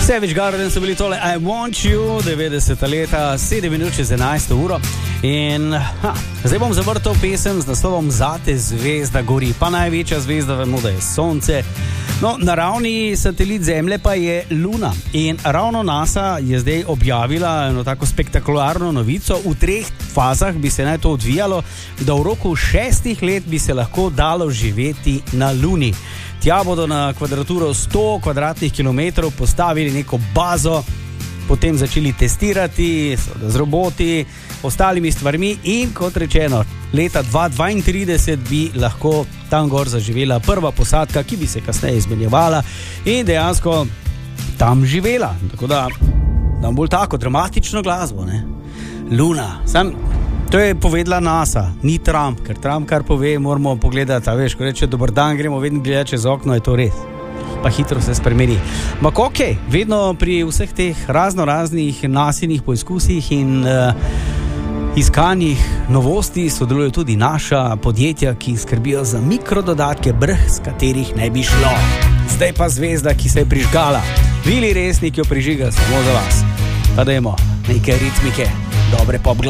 Savage Garden so bili tole I Want You, 90 leta, 7 minut čez 11 uro. In zdaj bom zavrtal pesem z naslovom Zate zvezda gori. Pa največja zvezda, vemo, da je Sonce. No, naravni satelit Zemlje pa je Luna. In ravno NASA je zdaj objavila eno tako spektakularno novico. V 3 fazah bi se naj to odvijalo, da v roku 6 let bi se lahko dalo živeti na Luni. Tja bodo na kvadraturo 100 kvadratnih kilometrov postavili neko bazo, potem začeli testirati z roboti, ostalimi stvarmi in kot rečeno, leta 2032 bi lahko tam gor zaživela prva posadka, ki bi se kasneje izmenjevala in dejansko tam živela. Tako da nam bolj tako dramatično glasbo, ne? Luna, to je povedala NASA, ni Trump, ker Trump kar pove, moramo pogledati, a veš, ko reče dober dan, gremo vedno gledati čez okno, je to res. Pa hitro se spremeni. Mak okej, vedno pri vseh teh raznih nasilnih poizkusih in iskanjih novosti sodelujo tudi naša podjetja, ki skrbijo za mikrododatke, brez katerih ne bi šlo. Zdaj pa zvezda, ki se je prižgala. Vili Resnik jo prižiga samo za vas. Pa dajmo neke ritmike, dobre pop glasbe.